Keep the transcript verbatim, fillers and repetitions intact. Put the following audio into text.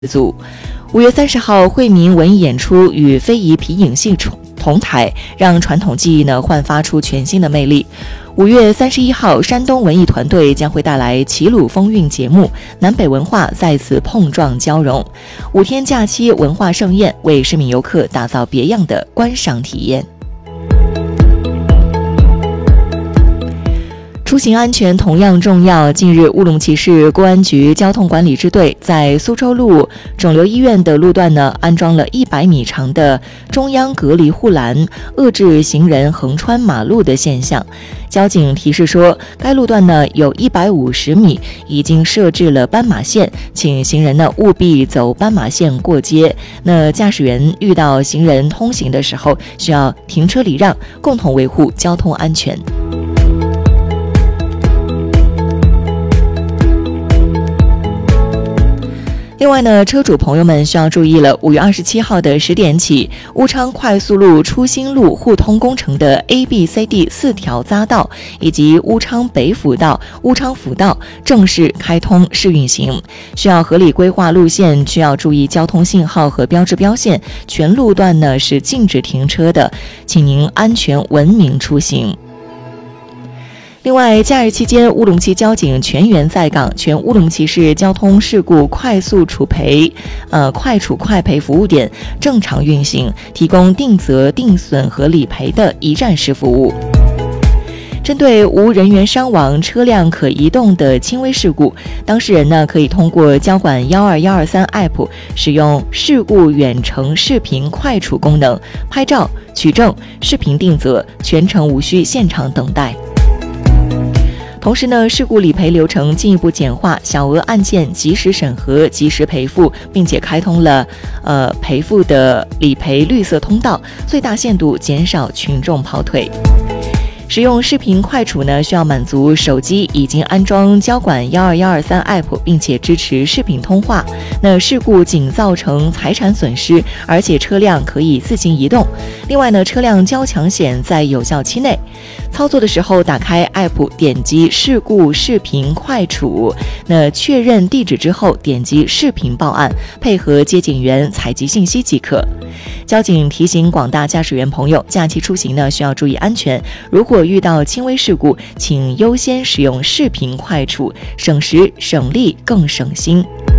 组。五月三十号，惠民文艺演出与非遗皮影戏同台，让传统技艺呢焕发出全新的魅力。五月三十一号，山东文艺团队将会带来齐鲁风韵节目，南北文化再次碰撞交融。五天假期文化盛宴，为市民游客打造别样的观赏体验。出行安全同样重要。近日，乌鲁木齐市公安局交通管理支队在苏州路肿瘤医院的路段呢，安装了一百米长的中央隔离护栏，遏制行人横穿马路的现象。交警提示说，该路段呢有一百五十米已经设置了斑马线，请行人呢务必走斑马线过街。那驾驶员遇到行人通行的时候，需要停车礼让，共同维护交通安全。另外呢，车主朋友们需要注意了，五月二十七号的十点起，乌昌快速路初心路互通工程的 A、B、C、D 四条匝道以及乌昌北辅道、乌昌辅道正式开通试运行，需要合理规划路线，需要注意交通信号和标志标线，全路段呢是禁止停车的，请您安全文明出行。另外，假日期间，乌鲁木齐交警全员在岗，全乌鲁木齐市交通事故快速处赔、呃快处快赔服务点正常运行，提供定责、定损和理赔的一站式服务。针对无人员伤亡、车辆可移动的轻微事故，当事人呢可以通过交管幺二幺二三 App 使用事故远程视频快处功能，拍照、取证、视频定责，全程无需现场等待。同时呢，事故理赔流程进一步简化，小额案件及时审核、及时赔付，并且开通了呃赔付的理赔绿色通道，最大限度减少群众跑腿。使用视频快处呢，需要满足手机已经安装交管幺二幺二三 App， 并且支持视频通话。那事故仅造成财产损失，而且车辆可以自行移动。另外呢，车辆交强险在有效期内。操作的时候，打开 App， 点击事故视频快处，那确认地址之后，点击视频报案，配合接警员采集信息即可。交警提醒广大驾驶员朋友，假期出行呢需要注意安全。如果遇到轻微事故，请优先使用视频快处，省时省力更省心。